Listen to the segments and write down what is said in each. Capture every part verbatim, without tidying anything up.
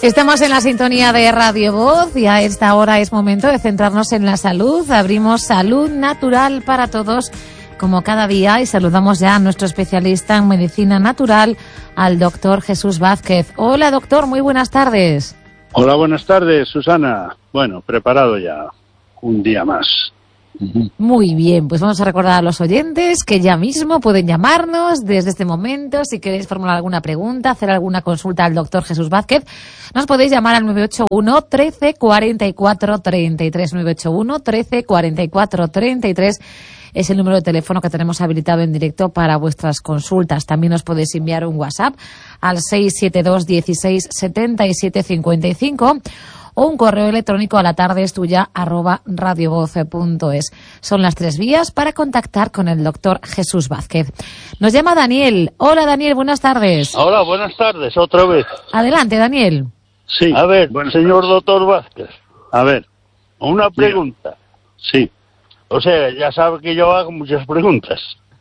Estamos en la sintonía de Radio Voz y a esta hora es momento de centrarnos en la salud. Abrimos Salud Natural para Todos, como cada día, y saludamos ya a nuestro especialista en medicina natural, al doctor Jesús Vázquez. Hola, doctor, muy buenas tardes. Hola, buenas tardes, Susana. Bueno, preparado ya un día más. Muy bien, pues vamos a recordar a los oyentes que ya mismo pueden llamarnos desde este momento. Si queréis formular alguna pregunta, hacer alguna consulta al doctor Jesús Vázquez, nos podéis llamar al nueve ocho uno, trece, cuarenta y cuatro, treinta y tres. nueve ocho uno, trece, cuarenta y cuatro, treinta y tres es el número de teléfono que tenemos habilitado en directo para vuestras consultas. También os podéis enviar un WhatsApp al seis siete dos, dieciséis, setenta y siete, cincuenta y cinco o un correo electrónico a la tarde es tuya arroba radiovoce punto es. Son las tres vías para contactar con el doctor Jesús Vázquez. Nos llama Daniel. Hola, Daniel, buenas tardes. Hola, buenas tardes, otra vez. Adelante, Daniel. Sí. A ver, Buenas señor tardes. doctor Vázquez, A ver, una pregunta. sí. O sea, ya sabe que yo hago muchas preguntas.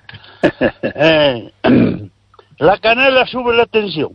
eh, la canela sube la tensión.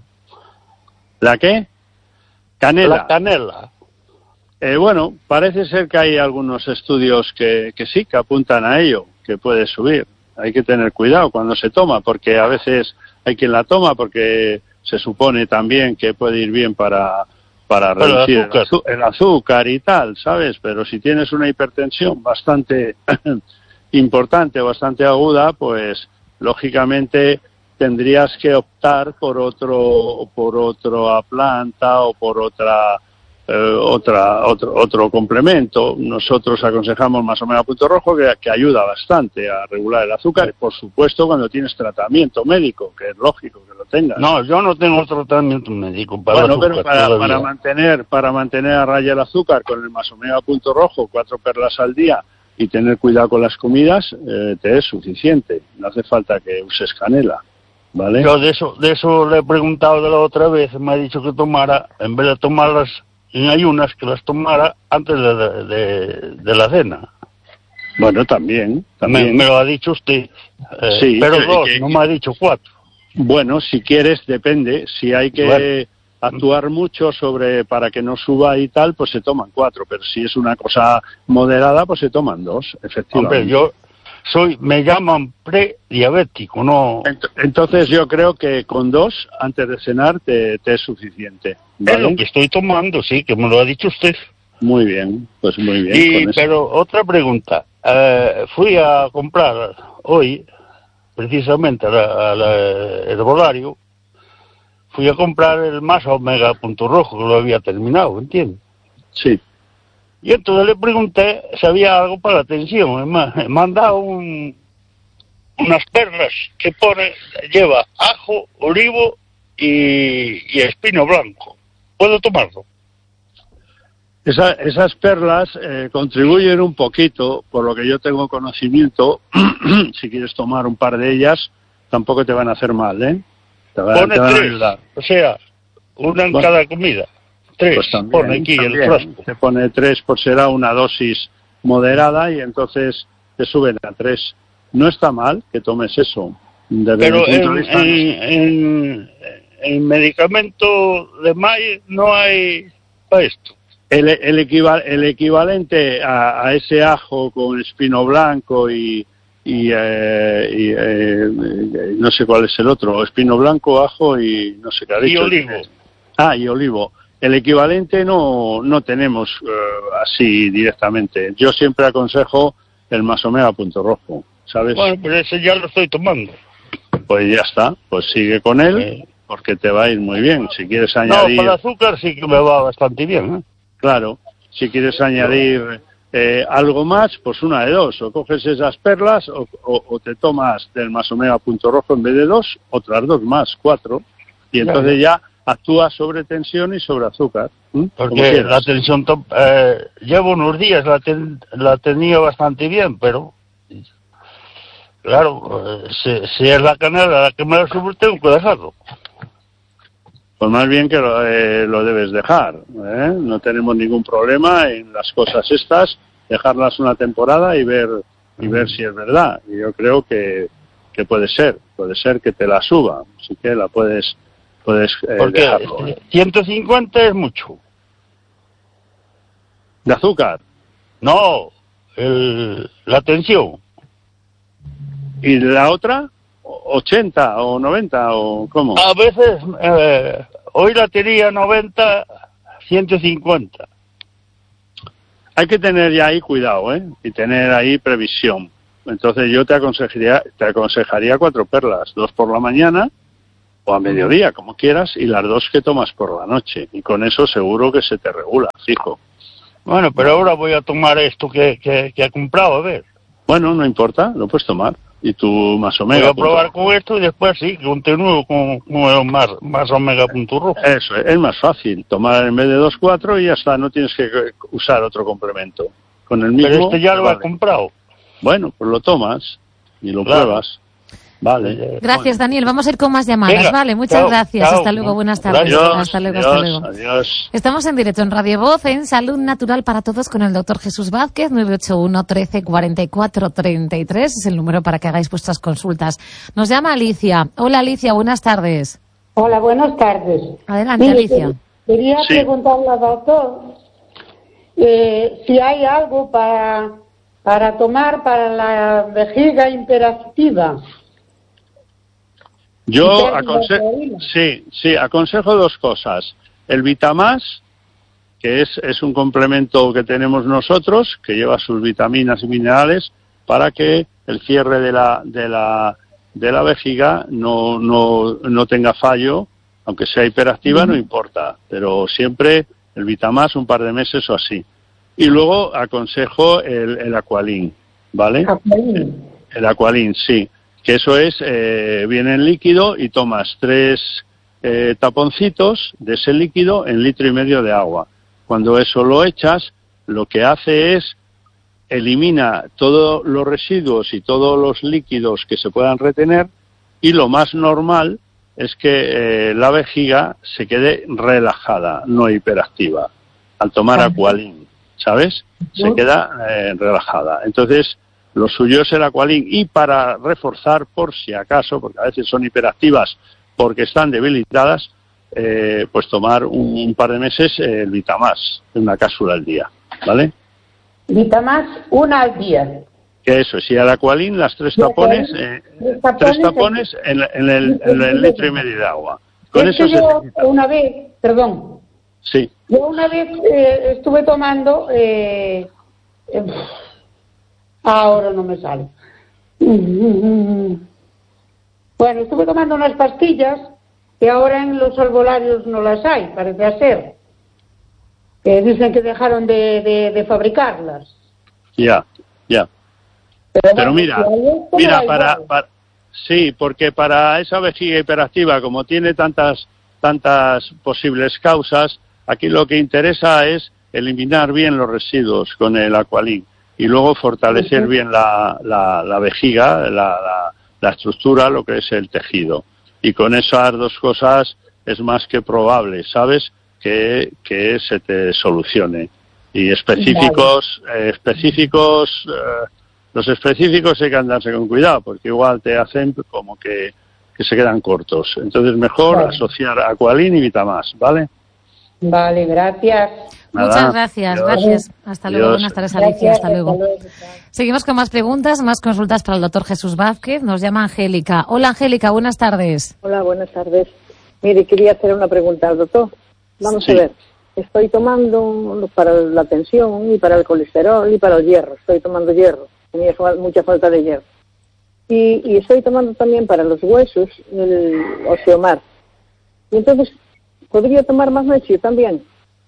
¿La qué? Canela. La canela. Eh, bueno, parece ser que hay algunos estudios que, que sí, que apuntan a ello, que puede subir. Hay que tener cuidado cuando se toma, porque a veces hay quien la toma porque se supone también que puede ir bien para, para Pero el reducir el azúcar. azu- el azúcar y tal, ¿sabes? Pero si tienes una hipertensión bastante importante, bastante aguda, pues lógicamente tendrías que optar por otro, por otra planta o por otra Eh, otra otro otro complemento. Nosotros aconsejamos más o menos a punto rojo, que, que ayuda bastante a regular el azúcar, por supuesto cuando tienes tratamiento médico, que es lógico que lo tengas. No, yo no tengo tratamiento médico para Bueno, el azúcar pero para, todavía. para mantener para mantener a raya el azúcar con el masomeo a punto rojo, cuatro perlas al día, y tener cuidado con las comidas, eh, te es suficiente. No hace falta que uses canela, ¿vale? Yo de eso, de eso le he preguntado de la otra vez, me ha dicho que tomara, en vez de tomarlas en ayunas, que las tomara antes de, de, de, de la cena. Bueno, también, Me, también. me lo ha dicho usted. Eh, Sí, pero que- dos, que- no me ha dicho cuatro. Bueno, si quieres, depende. Si hay que Bueno. actuar mucho sobre para que no suba y tal, pues se toman cuatro. Pero si es una cosa moderada, pues se toman dos, efectivamente. Hombre, yo soy, me llaman prediabético, no. Ent- Entonces yo creo que con dos, antes de cenar, te, te es suficiente. Es ¿Vale? lo que estoy tomando, sí, que me lo ha dicho usted. Muy bien, pues muy bien. Y, con eso. pero otra pregunta. Eh, fui a comprar hoy, precisamente al herbolario, fui a comprar el más omega punto rojo, que lo había terminado, ¿entiendes? Sí. Y entonces le pregunté si había algo para la tensión. Me, me han dado un, unas perlas que pone, lleva ajo, olivo y, y espino blanco. ¿Puedo tomarlo? Esa- esas perlas eh, contribuyen un poquito, por lo que yo tengo conocimiento. Si quieres tomar un par de ellas, tampoco te van a hacer mal, ¿eh? Te van, Pone te van a tres, ayudar. o sea, una en Bueno. cada comida. Tres, Pues también, pone aquí también. el frasco. Te pone tres, pues será una dosis moderada y entonces te suben a tres. No está mal que tomes eso. Desde Pero mi punto en, de vista, en, en, en medicamento de M A I no hay para esto. el, el, equival, el equivalente a, a ese ajo con espino blanco y, y, eh, y eh, no sé cuál es el otro, espino blanco, ajo y no sé qué ha Y dicho. olivo. Ah, y olivo. El equivalente no, no tenemos eh, así directamente. Yo siempre aconsejo el más omega punto rojo, ¿sabes? Bueno, pero ese ya lo estoy tomando. Pues ya está, pues sigue con él, Eh. porque te va a ir muy bien. Si quieres No, añadir, para el azúcar sí que me va bastante bien, ¿eh? claro, si quieres añadir eh, algo más, pues una de dos, o coges esas perlas o, o, o te tomas del más omega punto rojo en vez de dos, otras dos más, cuatro, y Ya, entonces ya actúa sobre tensión y sobre azúcar. ¿m? Como Porque quieras. la tensión, to- eh, llevo unos días, la, ten, la tenía bastante bien, pero claro, eh, si, si es la canela la que me la sube, tengo que dejarlo. Pues más bien que lo, eh, lo debes dejar, ¿eh? No tenemos ningún problema en las cosas estas, dejarlas una temporada y ver y ver si es verdad. Y yo creo que, que puede ser, puede ser que te la suba, así que la puedes puedes eh, Porque dejarlo. ¿eh? ciento cincuenta es mucho. ¿De azúcar? No, el, la tensión. ¿Y la otra? ¿ochenta o noventa o cómo? A veces, eh, hoy la tenía noventa, ciento cincuenta. Hay que tener ya ahí cuidado, ¿eh? Y tener ahí previsión. Entonces yo te aconsejaría, te aconsejaría cuatro perlas, dos por la mañana o a mediodía, como quieras, y las dos que tomas por la noche. Y con eso seguro que se te regula, fijo. Bueno, pero ahora voy a tomar esto que, que, que he comprado, a ver. Bueno, no importa, lo puedes tomar. Y tú más Voy omega. a probar con esto y después sí, continúo con, con el más, más omega punto rojo. Eso, es más fácil. Tomar en vez de dos, cuatro y ya está, no tienes que usar otro complemento. Con el mismo. Pero este ya lo vale. he comprado. Bueno, pues lo tomas y lo Claro. pruebas. Vale. Gracias, Daniel. Vamos a ir con más llamadas. Venga, vale, muchas chao, gracias. chao. Hasta luego, buenas tardes. Adiós, hasta luego, adiós, hasta luego. adiós. Estamos en directo en Radio Voz, en Salud Natural para Todos con el doctor Jesús Vázquez, nueve ocho uno, trece, cuarenta y cuatro, treinta y tres. Es el número para que hagáis vuestras consultas. Nos llama Alicia. Hola, Alicia, buenas tardes. Hola, buenas tardes. Adelante, Mire, Alicia. Quería Sí. preguntarle al doctor eh, si hay algo para, para tomar para la vejiga hiperactiva. Yo Pérdida aconsejo, de orina. sí, sí, aconsejo dos cosas. El Vitamás, que es, es un complemento que tenemos nosotros, que lleva sus vitaminas y minerales para que el cierre de la, de la, de la vejiga no, no, no tenga fallo, aunque sea hiperactiva, no importa, pero siempre el Vitamás un par de meses o así. Y luego aconsejo el, el Aqualin, ¿vale? Aqualin. El Aqualin, sí. Que eso es, eh, viene en líquido y tomas tres eh, taponcitos de ese líquido en litro y medio de agua. Cuando eso lo echas, lo que hace es elimina todos los residuos y todos los líquidos que se puedan retener, y lo más normal es que eh, la vejiga se quede relajada, no hiperactiva, al tomar Aqualin, ¿sabes? Se queda eh, relajada. Entonces, lo suyo es el Aqualin, y para reforzar, por si acaso, porque a veces son hiperactivas porque están debilitadas, eh, pues tomar un, un par de meses eh, el Vitamás, una cápsula al día, ¿vale? Vitamás, una al día. Que eso, si al Aqualin las tres Y tapones, Aqualin, eh, tres tapones tres tapones en, en, el, en el litro y medio de agua. Con Es eso que se yo te quita. una vez, perdón, Sí, yo una vez eh, estuve tomando, eh, eh, ahora no me sale. Bueno, estuve tomando unas pastillas que ahora en los herbolarios no las hay, parece ser. Que dicen que dejaron de, de, de fabricarlas. ya, ya. Pero, Pero bueno, mira, si hay esto, me mira, da para, igual. para, sí, porque para esa vejiga hiperactiva, como tiene tantas, tantas posibles causas, aquí lo que interesa es eliminar bien los residuos con el Aqualin y luego fortalecer Ujú. bien la, la, la vejiga, la, la, la estructura, lo que es el tejido. Y con esas dos cosas es más que probable, ¿sabes?, que, que se te solucione. Y específicos, eh, específicos, eh, los específicos hay que andarse con cuidado, porque igual te hacen como que, que se quedan cortos. Entonces mejor Vale. asociar Aqualin y Vitamás, ¿vale? Vale, gracias. Nada. Muchas gracias, Adiós. gracias. Hasta luego, Adiós. buenas tardes, Alicia, hasta Gracias, luego. Seguimos con más preguntas, más consultas para el doctor Jesús Vázquez. Nos llama Angélica. Hola, Angélica, buenas tardes. Hola, buenas tardes. Mire, quería hacer una pregunta al doctor. Vamos Sí. a ver. Estoy tomando para la tensión y para el colesterol y para el hierro. Estoy tomando hierro. Tenía fa- mucha falta de hierro. Y, y estoy tomando también para los huesos el Osteomar. Y entonces, ¿podría tomar magnesio también?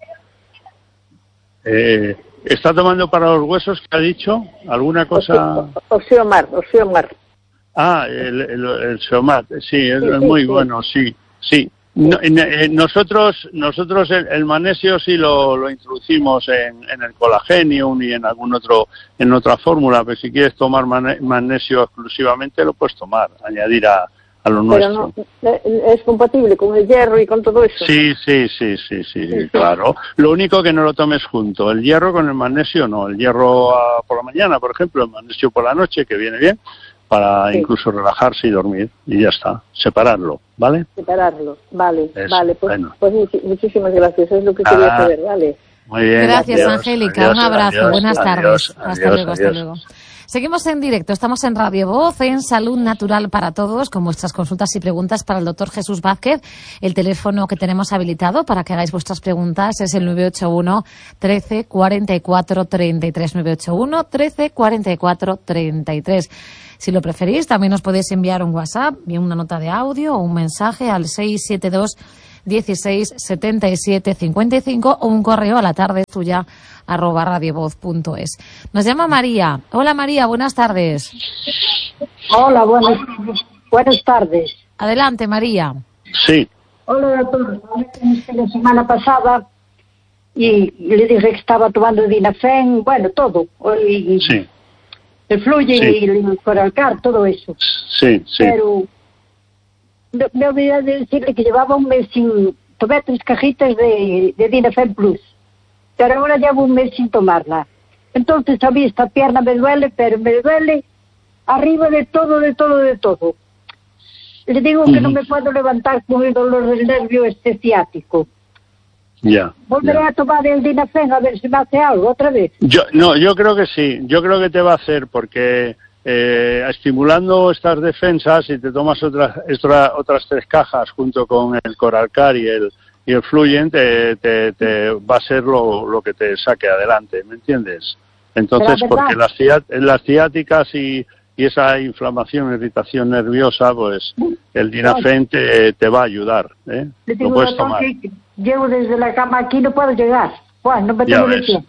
Eh, ¿Está tomando para los huesos, que ha dicho? ¿Alguna cosa? Osteomar, Osteomar. Ah, el, el, el Seomat, sí, es, Sí, es sí, muy sí. bueno, sí, sí. No, en- en- nosotros, nosotros el, el magnesio sí lo, lo introducimos en, en el Colagenium y en algún otro, en otra fórmula, pero si quieres tomar mane- magnesio exclusivamente lo puedes tomar, añadir a, a lo Pero nuestro. no, eh, es compatible con el hierro y con todo eso. Sí, sí, sí, sí, sí, sí, claro. Lo único que no lo tomes junto, el hierro con el magnesio no, el hierro ah, por la mañana, por ejemplo, el magnesio por la noche, que viene bien, para sí. incluso relajarse y dormir, y ya está, separarlo, ¿vale? Separarlo, vale, Eso, vale, pues, bueno. pues much- muchísimas gracias, es lo que Ah, quería saber, vale. Muy bien. Gracias, adiós, Angélica. adiós, Un abrazo. adiós, Buenas adiós, tardes. adiós, hasta luego, hasta adiós. luego. Seguimos en directo. Estamos en Radio Voz, en Salud Natural para Todos, con vuestras consultas y preguntas para el doctor Jesús Vázquez. El teléfono que tenemos habilitado para que hagáis vuestras preguntas es el nueve ocho uno, trece, cuarenta y cuatro, treinta y tres. nueve ocho uno, trece, cuarenta y cuatro, treinta y tres. Si lo preferís, también os podéis enviar un WhatsApp, bien una nota de audio o un mensaje al seis siete dos, dieciséis, setenta y siete, cincuenta y cinco o un correo a la tarde tuya arroba radiovoz punto es. Nos llama María. Hola María, buenas tardes. Hola, buenas, buenas tardes. Adelante María. Sí. Hola, doctor. La semana pasada y le dije que estaba tomando Dinafen, bueno, todo. Y, Sí. El Fluye Sí. y el Coralcar, todo eso. Sí, sí. Pero me, me olvidé de decirle que llevaba un mes sin... Tomé tres cajitas de, de Dinafen Plus. Pero ahora llevo un mes sin tomarla. Entonces a mí esta pierna me duele, pero me duele arriba de todo, de todo, de todo. Le digo que Ujú. no me puedo levantar con el dolor del nervio este ciático. Ya. Volveré ya. a tomar el Dinafen a ver si me hace algo otra vez. Yo, no, yo creo que sí. Yo creo que te va a hacer porque eh, estimulando estas defensas, si te tomas otras extra- otras tres cajas junto con el Coralcar y el y el Fluyen, te, te, te va a ser lo, lo que te saque adelante, ¿me entiendes? Entonces, Pero, ¿verdad? porque las, ciá- las ciáticas y, y esa inflamación, irritación nerviosa, pues el Dinafen te, te va a ayudar, ¿eh? Le Lo digo, puedes doctor, tomar. que llevo desde la cama aquí, no puedo llegar. Bueno, no me Ya tengo de ves. pie.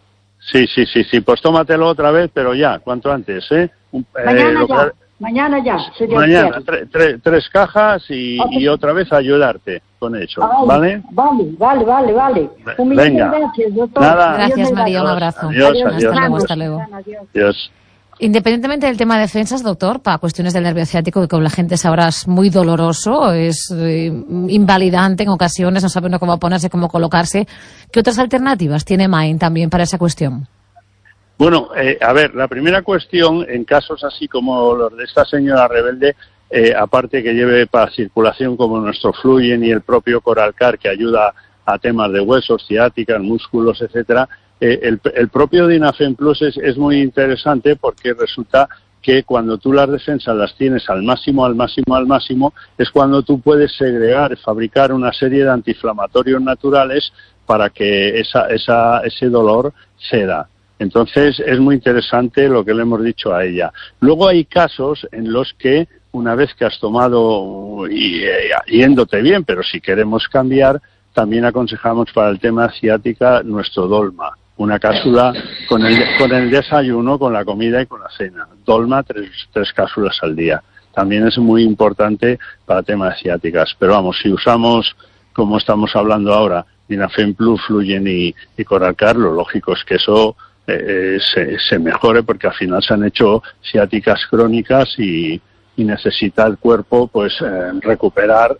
Sí, sí, sí, sí, pues tómatelo otra vez, pero ya, cuanto antes, ¿eh? Un- eh, Mañana lo ya, que- mañana ya. si Dios Mañana, quiere. tre- tre- tres cajas y, Ok. y otra vez ayudarte con eso, Ah, ¿vale? Vale, vale, vale, vale. Un millón de Venga. gracias, doctor. Nada. Dios Gracias me María, un da. abrazo. Adiós, Adiós, adiós. Hasta luego, adiós. hasta luego. Adiós. Dios. Independientemente del tema de defensas, doctor, para cuestiones del nervio ciático, que con la gente sabrá es muy doloroso, es eh, invalidante en ocasiones, no sabe uno cómo ponerse, cómo colocarse. ¿Qué otras alternativas tiene Main también para esa cuestión? Bueno, eh, a ver, la primera cuestión, en casos así como los de esta señora rebelde, eh, aparte que lleve para circulación como nuestro Fluyen y el propio Coralcar, que ayuda a temas de huesos, ciáticas, músculos, etcétera, eh, el, el propio Dinafen Plus es, es muy interesante porque resulta que cuando tú las defensas las tienes al máximo, al máximo, al máximo, es cuando tú puedes segregar, fabricar una serie de antiinflamatorios naturales para que esa, esa, ese dolor ceda. Entonces es muy interesante lo que le hemos dicho a ella. Luego hay casos en los que una vez que has tomado y eh, yéndote bien, pero si queremos cambiar, también aconsejamos para el tema ciática nuestro Dolma, una cápsula con el, con el desayuno, con la comida y con la cena. Dolma, tres, tres cápsulas al día. También es muy importante para temas ciáticas. Pero vamos, si usamos, como estamos hablando ahora, Dinafen Plus, Fluyen y, y Coralcar, lo lógico es que eso eh, se, se mejore porque al final se han hecho ciáticas crónicas y, y necesita el cuerpo pues eh, recuperar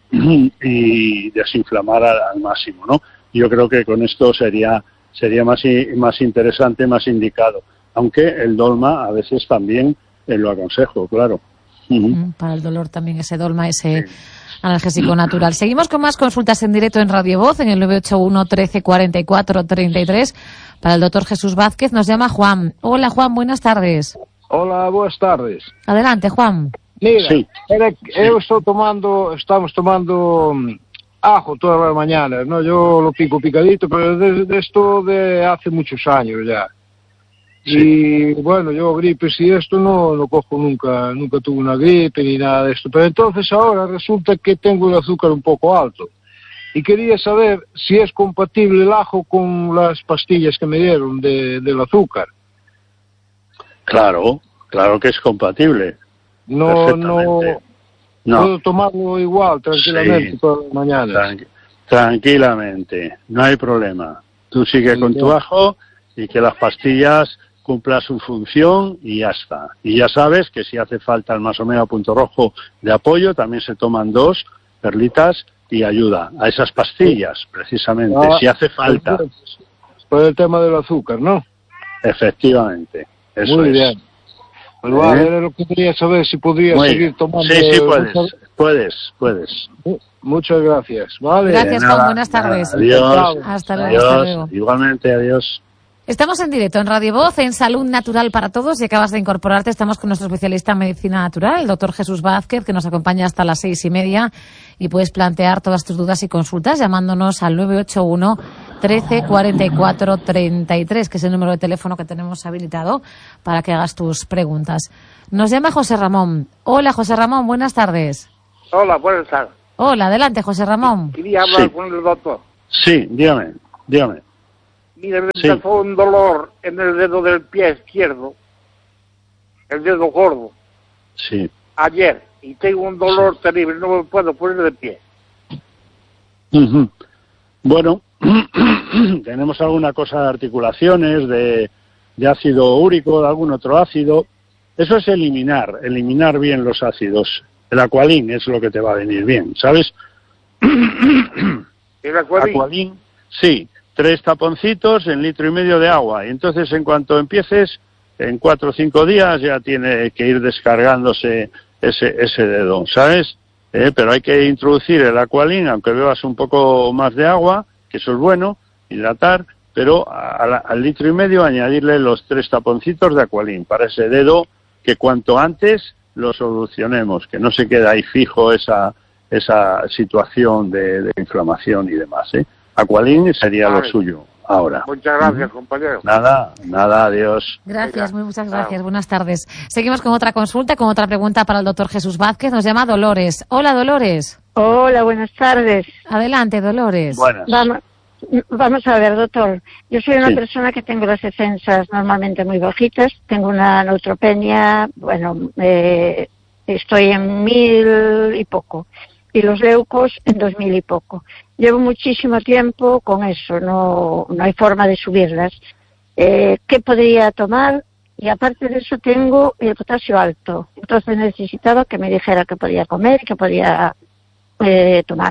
y desinflamar al, al máximo, ¿no? Yo creo que con esto sería sería más más interesante, más indicado, aunque el Dolma a veces también eh, lo aconsejo, claro. Uh-huh. Para el dolor también ese Dolma, ese analgésico natural. Seguimos con más consultas en directo en Radio Voz en el nueve ocho uno, trece, cuarenta y cuatro, treinta y tres para el doctor Jesús Vázquez. Nos llama Juan. Hola Juan, buenas tardes. Hola, buenas tardes. Adelante Juan. Mira, Sí. era, eu estou tomando, estamos tomando mm, ajo todas las mañanas, ¿no? Yo lo pico picadito, pero de, de esto de hace muchos años ya. Y bueno, yo gripes y esto no lo cojo nunca, nunca tuve una gripe ni nada de esto. Pero entonces ahora resulta que tengo el azúcar un poco alto. Y quería saber si es compatible el ajo con las pastillas que me dieron de, del azúcar. Claro, claro que es compatible. No, no, Perfectamente. No. puedo tomarlo igual, tranquilamente, Sí. todas las mañanas. Tranqui- tranquilamente, no hay problema. Tú sigue Sí, con ya. tu ajo y que las pastillas cumplan su función y ya está. Y ya sabes que si hace falta el masomeo punto rojo de apoyo, también se toman dos perlitas y ayuda a esas pastillas, precisamente, Ah, si hace falta. Por el tema del azúcar, ¿no? Efectivamente, eso Muy es. bien. Pues vale, ¿Eh? era lo que quería saber si podría Muy seguir bien. tomando. Sí, sí, muchas- puedes, puedes, puedes. Muchas gracias. Vale. Gracias, De Juan. nada, Buenas tardes. nada. Adiós. Hasta luego, Adiós. hasta luego. Igualmente, adiós. Estamos en directo en Radio Voz, en Salud Natural para Todos, y acabas de incorporarte. Estamos con nuestro especialista en medicina natural, el doctor Jesús Vázquez, que nos acompaña hasta las seis y media, y puedes plantear todas tus dudas y consultas llamándonos al nueve ocho uno, trece, cuarenta y cuatro, treinta y tres, que es el número de teléfono que tenemos habilitado para que hagas tus preguntas. Nos llama José Ramón. Hola, José Ramón, buenas tardes. Hola, buenas tardes. Hola, adelante, José Ramón. Quería hablar Sí. con el doctor. Sí, dígame, dígame. Mira, me Sí. empezó un dolor en el dedo del pie izquierdo, el dedo gordo, Sí. ayer, y tengo un dolor terrible, no me puedo poner de pie. Ujú. Bueno, tenemos alguna cosa de articulaciones, de, de ácido úrico, de algún otro ácido. Eso es eliminar, eliminar bien los ácidos. El Aqualin es lo que te va a venir bien, ¿sabes? ¿El Aqualin? Aqualin, sí, tres taponcitos en litro y medio de agua. Y entonces, en cuanto empieces, en cuatro o cinco días ya tiene que ir descargándose ese, ese dedo, ¿sabes? Eh, pero hay que introducir el Aqualin, aunque bebas un poco más de agua, que eso es bueno, hidratar, pero a la- al litro y medio añadirle los tres taponcitos de Aqualin para ese dedo, que cuanto antes lo solucionemos, que no se quede ahí fijo esa esa situación de, de inflamación y demás, ¿eh? Aqualin sería Vale. lo suyo ahora. Muchas gracias, compañero. Nada, nada, adiós. Gracias, muy muchas gracias. Chao. Buenas tardes. Seguimos con otra consulta, con otra pregunta para el doctor Jesús Vázquez. Nos llama Dolores. Hola, Dolores. Hola, buenas tardes. Adelante, Dolores. Buenas. Vamos, vamos a ver, doctor. Yo soy una Sí. persona que tengo las defensas normalmente muy bajitas. Tengo una neutropenia, bueno, eh, estoy en mil y poco. Y los leucos en dos mil y poco. Llevo muchísimo tiempo con eso, no, no hay forma de subirlas. Eh, ¿Qué podría tomar? Y aparte de eso tengo el potasio alto. Entonces necesitaba que me dijera qué podía comer y qué podía eh, tomar.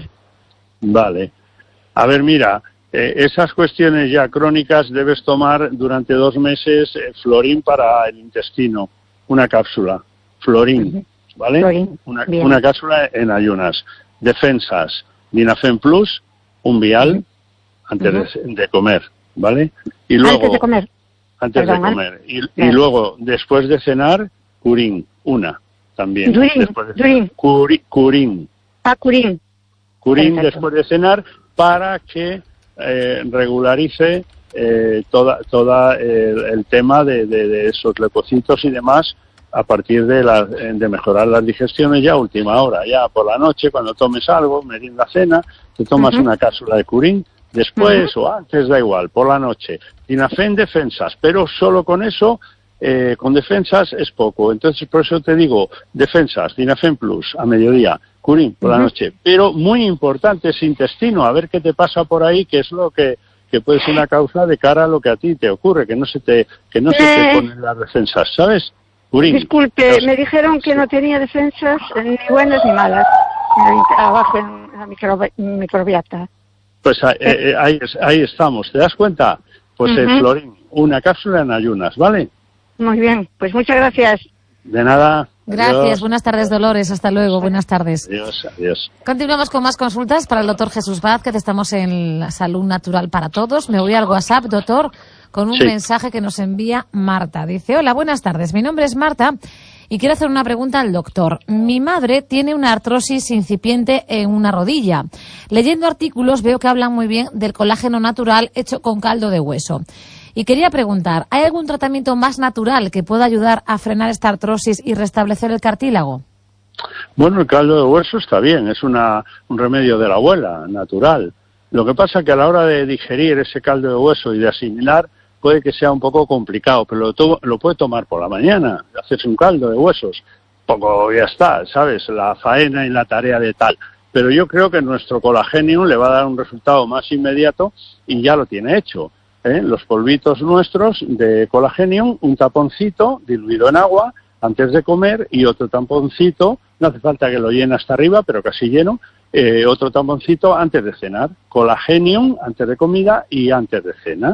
Vale. A ver, mira, eh, esas cuestiones ya crónicas debes tomar durante dos meses eh, Florín para el intestino, una cápsula, Florín, ¿vale? Florín, Una, bien. una cápsula en ayunas. Defensas, Dinafen Plus, un vial antes de, de comer, ¿vale? Y luego, Antes de comer. antes Perdón, de ¿eh? comer. Y, y Vale. luego, después de cenar, Curín, una también. Durín, Después de Durín. cenar. Curi- Curín. Ah, Curín. Curín Perfecto. después de cenar para que eh, regularice eh, toda, toda el, el tema de, de, de esos leucocitos y demás a partir de, la, de mejorar las digestiones ya a última hora, ya por la noche cuando tomes algo, merienda, cena, te tomas Ujú. una cápsula de Curín, después o antes, da igual, por la noche. Dinafen defensas, pero solo con eso, eh, con defensas es poco. Entonces, por eso te digo, defensas, Dinafen Plus a mediodía, Curín por la Ujú. noche. Pero muy importante ese intestino, a ver qué te pasa por ahí, que es lo que que puede ser una causa de cara a lo que a ti te ocurre, que no se te que no se te Eh. ponen las defensas, ¿sabes? Curín. Disculpe, Los- me dijeron que no tenía defensas eh, ni buenas ni malas. En el- Abajo en la microbi- microbiota. Pues ahí, eh, ahí, es- ahí estamos, ¿te das cuenta? Pues el Ujú. Florín, una cápsula en ayunas, ¿vale? Muy bien, pues muchas gracias. De nada. Gracias. Adiós. Buenas tardes, Dolores. Hasta luego. Buenas tardes. Adiós, adiós. Continuamos con más consultas para el doctor Jesús Vázquez. Estamos en la Salud Natural para Todos. Me voy al WhatsApp, doctor, con un Sí. mensaje que nos envía Marta. Dice, hola, buenas tardes. Mi nombre es Marta y quiero hacer una pregunta al doctor. Mi madre tiene una artrosis incipiente en una rodilla. Leyendo artículos veo que hablan muy bien del colágeno natural hecho con caldo de hueso. Y quería preguntar, ¿hay algún tratamiento más natural que pueda ayudar a frenar esta artrosis y restablecer el cartílago? Bueno, el caldo de hueso está bien, es una, un remedio de la abuela, natural. Lo que pasa es que a la hora de digerir ese caldo de hueso y de asimilar, puede que sea un poco complicado, pero lo, to- lo puede tomar por la mañana, hacerse un caldo de huesos. Poco ya está, ¿sabes? La faena y la tarea de tal. Pero yo creo que nuestro Colagenium le va a dar un resultado más inmediato y ya lo tiene hecho. ¿eh? Los polvitos nuestros de Colagenium, un taponcito diluido en agua antes de comer y otro tamponcito, no hace falta que lo llene hasta arriba, pero casi lleno, eh, otro tamponcito antes de cenar. Colagenium antes de comida y antes de cena.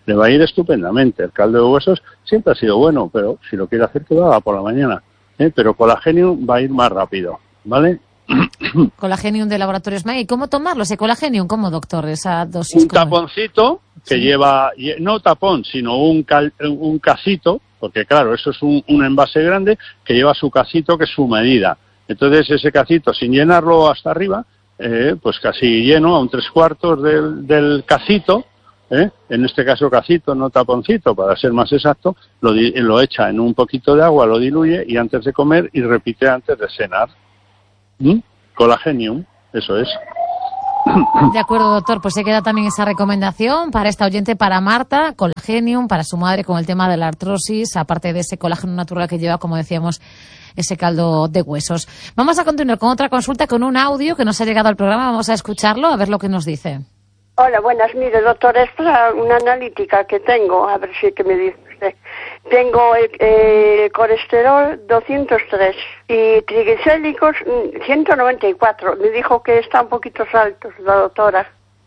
le va a ir estupendamente. El caldo de huesos siempre ha sido bueno, pero si lo quiere hacer, que lo haga por la mañana. ¿eh? Pero Colagenium va a ir más rápido, ¿vale? Colagenium de Laboratorios May. ¿Y cómo tomarlo ese Colagenium? ¿Cómo, doctor? Esa dosis. Un taponcito que sí. lleva, no tapón, sino un, cal, un cacito, porque claro, eso es un, un envase grande que lleva su cacito, que es su medida. Entonces ese cacito, sin llenarlo hasta arriba, eh, pues casi lleno, a un tres cuartos del, del cacito, ¿eh? En este caso cacito, no taponcito, para ser más exacto, lo, lo echa en un poquito de agua, lo diluye y antes de comer y repite antes de cenar. ¿Mm? Colagenium, eso es. De acuerdo, doctor, pues se queda también esa recomendación para esta oyente, para Marta, Colagenium, para su madre con el tema de la artrosis, aparte de ese colágeno natural que lleva, como decíamos, ese caldo de huesos. Vamos a continuar con otra consulta, con un audio que nos ha llegado al programa. Vamos a escucharlo, a ver lo que nos dice. Hola, buenas. Mire, doctor, es para una analítica que tengo, a ver si que me dice usted. Tengo el, el colesterol doscientos tres y triglicéridos ciento noventa y cuatro. Me dijo que está un poquito altos la doctora.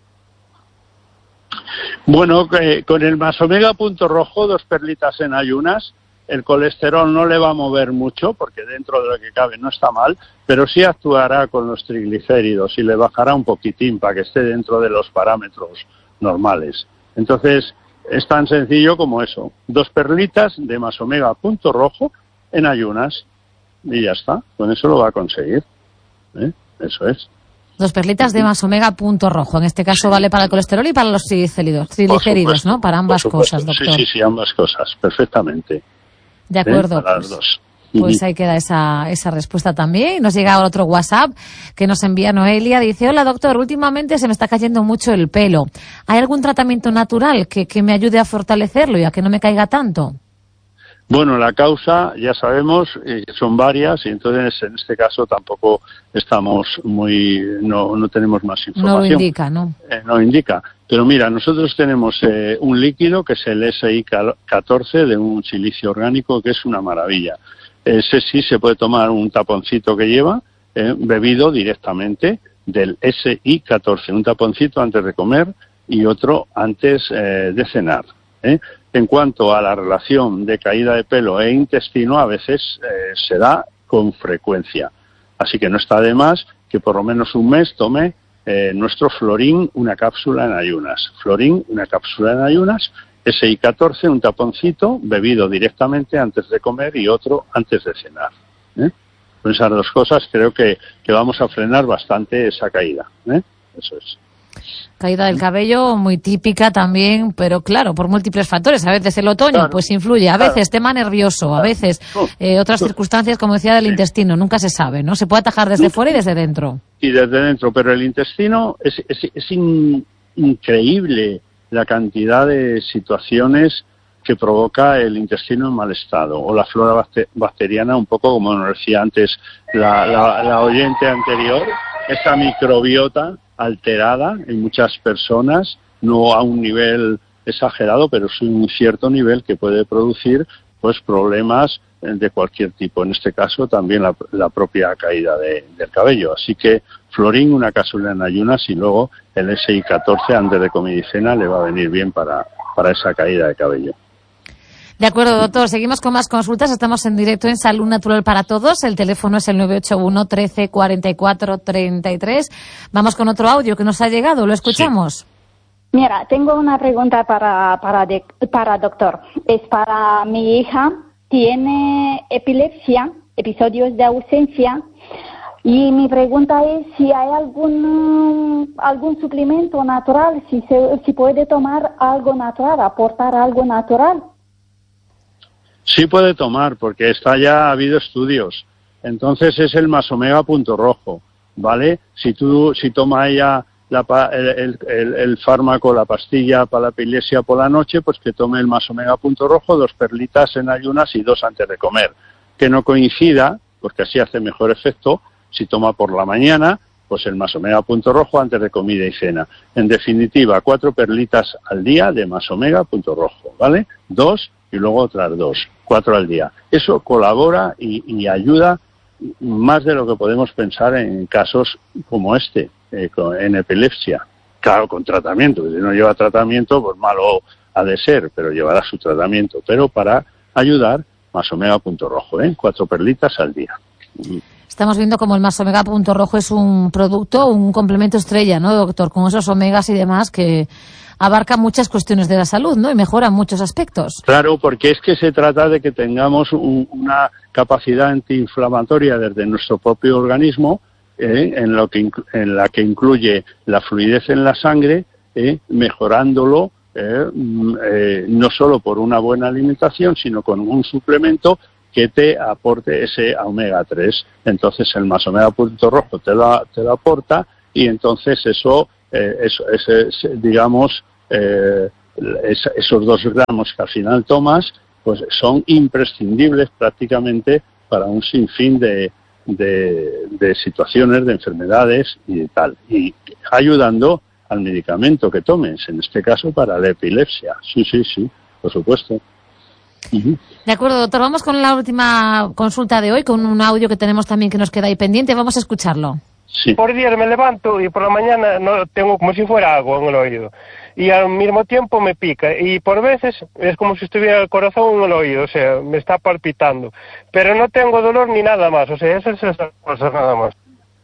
Bueno, eh, con el Masomega punto rojo, dos perlitas en ayunas, el colesterol no le va a mover mucho, porque dentro de lo que cabe no está mal, pero sí actuará con los triglicéridos y le bajará un poquitín para que esté dentro de los parámetros normales. Entonces, es tan sencillo como eso. Dos perlitas de Masomega punto rojo en ayunas y ya está. Con eso lo va a conseguir. ¿Eh? Eso es. Dos perlitas de Masomega punto rojo. En este caso vale para el colesterol y para los triglicéridos, triglicéridos, ¿no? Para ambas cosas, doctor. Sí, sí, sí, ambas cosas. Perfectamente. De acuerdo. ¿Eh? Para pues, las dos. Pues ahí queda esa, esa respuesta también. Nos llega otro WhatsApp que nos envía Noelia. Dice, hola doctor, últimamente se me está cayendo mucho el pelo. ¿Hay algún tratamiento natural que, que me ayude a fortalecerlo y a que no me caiga tanto? Bueno, la causa, ya sabemos, eh, son varias y entonces en este caso tampoco estamos muy, no, no tenemos más información. No lo indica, ¿no? Eh, no indica. Pero mira, nosotros tenemos eh, un líquido que es el S I catorce de un silicio orgánico que es una maravilla. Ese sí se puede tomar un taponcito que lleva, eh, bebido directamente del S I catorce, un taponcito antes de comer y otro antes eh, de cenar. ¿eh? En cuanto a la relación de caída de pelo e intestino, a veces eh, se da con frecuencia. Así que no está de más que por lo menos un mes tome eh, nuestro Florín, una cápsula en ayunas. Florín, una cápsula en ayunas. S I catorce, un taponcito bebido directamente antes de comer y otro antes de cenar. ¿eh? Con esas dos cosas creo que, que vamos a frenar bastante esa caída. ¿eh? Eso es. Caída del cabello muy típica también, pero claro, por múltiples factores. A veces el otoño Claro, pues influye, a veces claro. tema nervioso, Claro. a veces eh, otras circunstancias, como decía, del Sí. intestino. Nunca se sabe, ¿no? Se puede atajar desde fuera y desde dentro. Y desde dentro, pero el intestino es, es, es in- increíble la cantidad de situaciones que provoca el intestino en mal estado, o la flora bacte- bacteriana, un poco como nos decía antes la, la, la oyente anterior, esa microbiota alterada en muchas personas, no a un nivel exagerado, pero sí un cierto nivel que puede producir pues problemas de cualquier tipo, en este caso también la, la propia caída de, del cabello. Así que Florín, una cápsula en ayunas y luego el S I catorce antes de comida y cena le va a venir bien para, para esa caída de cabello. De acuerdo, doctor. Seguimos con más consultas. Estamos en directo en Salud Natural para Todos. El teléfono es el nueve ocho uno, trece, cuarenta y cuatro, treinta y tres. Vamos con otro audio que nos ha llegado. ¿Lo escuchamos? Mira, tengo una pregunta para, para, de, para doctor. Es para mi hija. Tiene epilepsia, episodios de ausencia. Y mi pregunta es si hay algún algún suplemento natural, si se, si puede tomar algo natural, aportar algo natural. Sí puede tomar, porque está ya ha habido estudios. Entonces es el Masomega punto rojo, ¿vale? Si tú si toma ella la, el, el, el, el fármaco, la pastilla para la epilepsia por la noche, pues que tome el Masomega punto rojo, dos perlitas en ayunas y dos antes de comer. Que no coincida, porque así hace mejor efecto, si toma por la mañana, pues el Masomega punto rojo antes de comida y cena. En definitiva, cuatro perlitas al día de Masomega punto rojo, ¿vale? Dos y luego otras dos, cuatro al día. Eso colabora y, y ayuda más de lo que podemos pensar en casos como este, eh, con, en epilepsia. Claro, con tratamiento, si no lleva tratamiento, pues malo ha de ser, pero llevará su tratamiento. Pero para ayudar, Más Omega Punto Rojo, ¿eh? Cuatro perlitas al día. Estamos viendo como el Más Omega Punto Rojo es un producto, un complemento estrella, ¿no, doctor? Con esos omegas y demás que abarca muchas cuestiones de la salud, ¿no? Y mejora muchos aspectos. Claro, porque es que se trata de que tengamos un, una capacidad antiinflamatoria desde nuestro propio organismo, eh, en, lo que, en la que incluye la fluidez en la sangre, eh, mejorándolo eh, eh, no solo por una buena alimentación, sino con un suplemento que te aporte ese omega tres. Entonces el Más Omega Punto Rojo te lo, te lo aporta y entonces eso, eh, eso ese, digamos, eh, es, esos dos gramos que al final tomas, pues son imprescindibles prácticamente para un sinfín de, de, de situaciones, de enfermedades y de tal. Y ayudando al medicamento que tomes, en este caso para la epilepsia. Sí, sí, sí, por supuesto. Uh-huh. De acuerdo, doctor. Vamos con la última consulta de hoy, con un audio que tenemos también que nos queda ahí pendiente. Vamos a escucharlo. Sí. Por días me levanto y por la mañana no tengo como si fuera agua en el oído. Y al mismo tiempo me pica. Y por veces es como si estuviera el corazón en el oído, o sea, me está palpitando. Pero no tengo dolor ni nada más, o sea, esas es esas cosas nada más.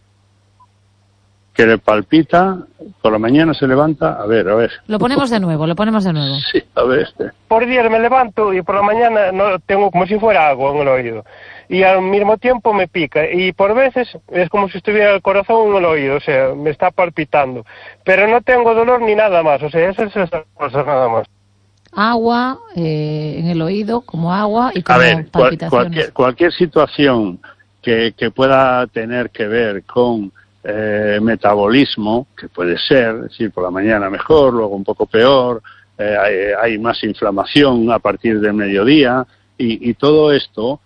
Que le palpita, por la mañana se levanta, a ver, a ver. Lo ponemos de nuevo, lo ponemos de nuevo. Sí, a ver. Este. Por días me levanto y por la mañana no tengo como si fuera agua en el oído. Y al mismo tiempo me pica. Y por veces es como si estuviera el corazón en el oído, o sea, me está palpitando. Pero no tengo dolor ni nada más, o sea, esas son esas cosas nada más. Agua eh, en el oído, como agua y como a ver, palpitaciones. Cual, cualquier, cualquier situación que, que pueda tener que ver con Eh, metabolismo, que puede ser, es decir, por la mañana mejor, luego un poco peor, eh, hay, hay más inflamación a partir del mediodía y, y todo esto